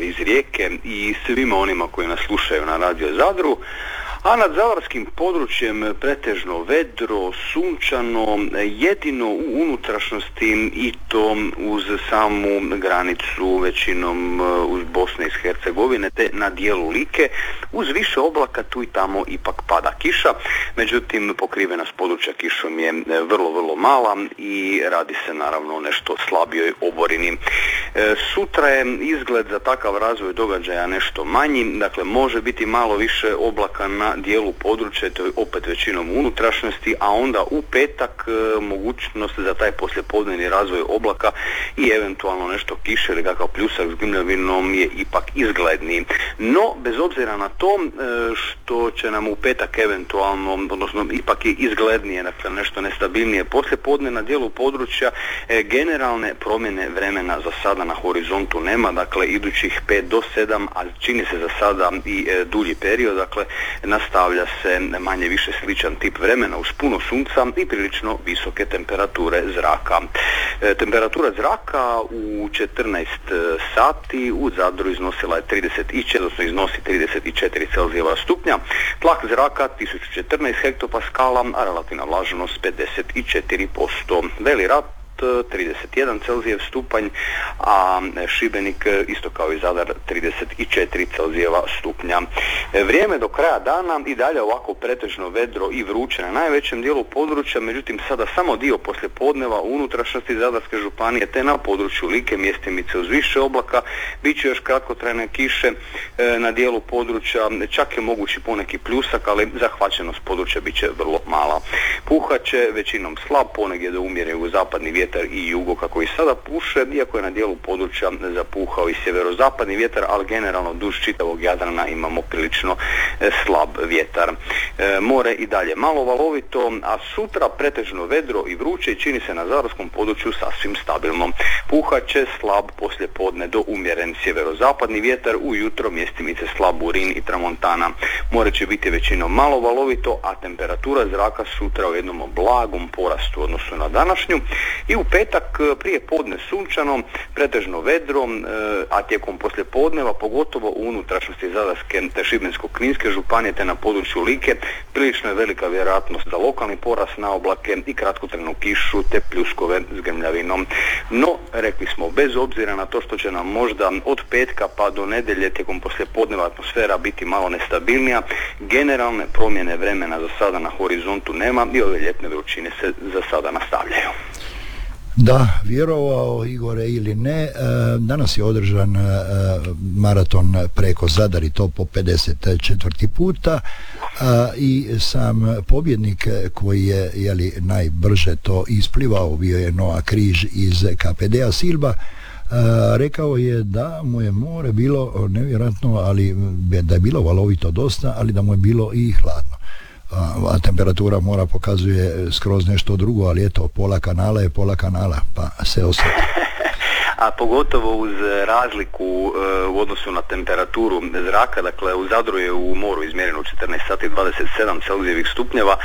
iz Rijeke i svima onima koji nas slušaju na Radio Zadru. A nad zadarskim područjem pretežno vedro, sunčano, jedino u unutrašnjosti i to uz samu granicu većinom uz Bosne i Hercegovine te na dijelu Like. Uz više oblaka tu i tamo ipak pada kiša, međutim pokrivenost područja kišom je vrlo mala i radi se naravno o nešto slabijoj oborini. Sutra je izgled za takav razvoj događaja nešto manji, dakle može biti malo više oblaka na dijelu područja, to je opet većinom unutrašnjosti, a onda u petak mogućnost za taj poslijepodnevni razvoj oblaka i eventualno nešto kiše ili kakav pljusak s gmljavinom je ipak izgledniji. No, bez obzira na to što će nam u petak eventualno, odnosno ipak je izglednije, dakle nešto nestabilnije poslijepodne na dijelu područja, generalne promjene vremena za sada na horizontu nema, dakle idućih 5 do 7, a čini se za sada i dulji period, dakle nastavlja se manje više sličan tip vremena uz puno sunca i prilično visoke temperature zraka. Temperatura zraka u 14 sati u Zadru iznosila je 34 Celzijeva stupnja, tlak zraka 1014 hektopaskala, a relativna vlažnost 54%. Velirat 31 Celzijev stupanj, a Šibenik isto kao i Zadar 34 Celzijeva stupnja. Vrijeme do kraja dana i dalje ovako pretežno vedro i vruće na najvećem dijelu područja, međutim sada samo dio poslijepodneva u unutrašnjosti Zadarske županije te na području Like mjestimice uz više oblaka, bit će još kratkotrajne kiše na dijelu područja, čak je mogući poneki pljusak, ali zahvaćenost područja bit će vrlo mala. Puhat će većinom slab, ponegdje da umjere u zapadni vjetar i jugo kako i sada puše, iako je na dijelu područja zapuhao i sjeverozapadni vjetar, ali generalno duž čitavog Jadrana imamo prilično slab vjetar. More i dalje malo valovito, a sutra pretežno vedro i vruće i čini se na zadarskom području sasvim stabilno. Puhat će slab poslijepodne do umjeren sjeverozapadni vjetar, ujutro mjestimice slab Urin i Tramontana. More će biti većinom malo valovito, a temperatura zraka sutra u jednom blagom porastu u odnosu na današnju. I u petak prije podne sunčano, pretežno vedro, a tijekom poslijepodneva, pogotovo u unutrašnjosti Zadarske te Šibensko-kninske županije te na području Like, prilično je velika vjerojatnost za lokalni porast na oblake i kratkotrajnu kišu te pljuskove s grmljavinom. No, rekli smo, bez obzira na to što će nam možda od petka pa do nedjelje tijekom poslijepodneva atmosfera biti malo nestabilnija, generalne promjene vremena za sada na horizontu nema i ove ljetne vrućine se za sada nastavljaju. Da, vjerovao Igore ili ne, danas je održan maraton preko Zadar i to po 54. puta i sam pobjednik koji je najbrže to isplivao bio je Noa Križ iz KPD-a Silba. Rekao je da mu je more bilo nevjerojatno, ali da je bilo valovito dosta, ali da mu je bilo i hladno. A temperatura mora pokazuje skroz nešto drugo, ali eto, pola kanala je pola kanala, pa se osjeti. A pogotovo uz razliku u odnosu na temperaturu zraka, dakle u Zadru je u moru izmjereno 14 sati 27 Celzijevih stupnjeva,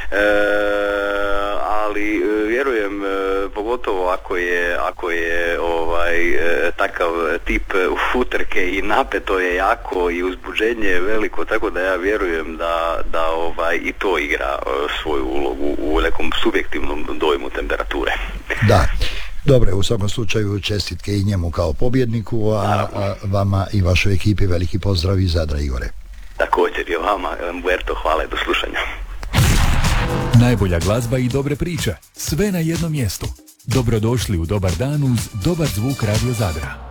ali vjerujem pogotovo ako je takav tip utrke i napeto je jako i uzbuđenje je veliko, tako da ja vjerujem da i to igra svoju ulogu u nekom subjektivnom dojmu temperature. Da. Dobro, u svakom slučaju čestitke i njemu kao pobjedniku, a vama i vašoj ekipi veliki pozdrav iz Zadra, Igore. Također i vama, Umberto, hvala i do slušanja. Najbolja glazba i dobre priče, sve na jednom mjestu. Dobrodošli u Dobar dan uz dobar zvuk Radio Zadra.